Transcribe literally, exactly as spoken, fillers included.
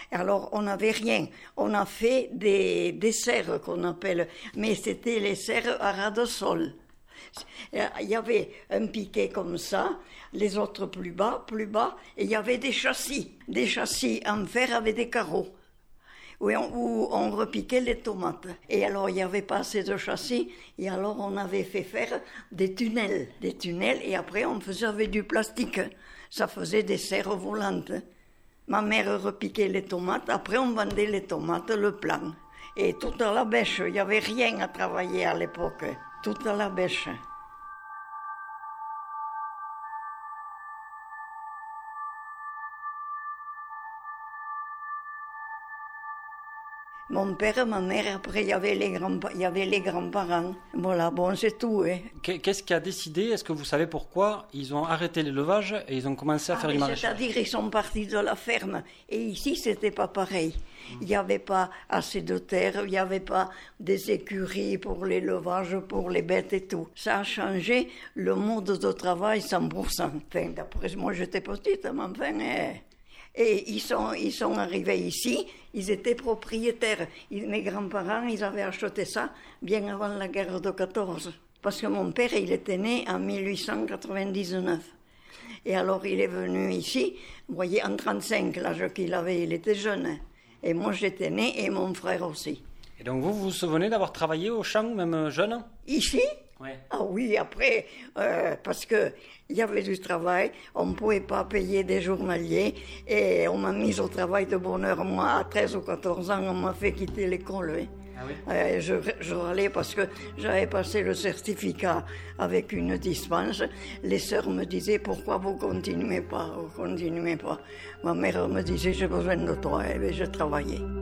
Alors, on n'avait rien. On a fait des, des serres qu'on appelle, mais c'était les serres à ras de sol. Il y avait un piquet comme ça, les autres plus bas, plus bas, et il y avait des châssis, des châssis en fer avec des carreaux, où on, où on repiquait les tomates. Et alors, il n'y avait pas assez de châssis, et alors on avait fait faire des tunnels, des tunnels, et après on faisait avec du plastique. Ça faisait des serres volantes. Ma mère repiquait les tomates, après on vendait les tomates, le plan. Et tout à la bêche, il n'y avait rien à travailler à l'époque. Tout à la bêche. Mon père, ma mère, après il y avait les grands, il y avait les grands-parents. Voilà, bon, c'est tout. Hein. Qu'est-ce qui a décidé? Est-ce que vous savez pourquoi ils ont arrêté l'élevage et ils ont commencé à ah, faire du maraîchage? C'est-à-dire ils sont partis de la ferme. Et ici, c'était pas pareil. Il n'y avait pas assez de terre, il n'y avait pas des écuries pour l'élevage, pour les bêtes et tout. Ça a changé le mode de travail cent pour cent. Enfin, d'après moi, j'étais petite, mais enfin... Eh. Et ils sont, ils sont arrivés ici, ils étaient propriétaires. Ils, mes grands-parents, ils avaient acheté ça bien avant la guerre de quatorze. Parce que mon père, il était né en dix-huit cent quatre-vingt-dix-neuf. Et alors, il est venu ici, vous voyez, en trente-cinq, l'âge qu'il avait, il était jeune. Et moi, j'étais né, et mon frère aussi. Et donc, vous, vous vous souvenez d'avoir travaillé au champ, même jeune? Ici? Ouais. Ah oui, après, euh, parce que il y avait du travail, on ne pouvait pas payer des journaliers, et on m'a mise au travail de bonne heure. Moi, à treize ou quatorze ans, on m'a fait quitter l'école. Hein. Ah oui? euh, je, je râlais parce que j'avais passé le certificat avec une dispense. Les sœurs me disaient, pourquoi vous continuez pas, vous continuez pas. Ma mère me disait, j'ai besoin de toi, et je travaillais.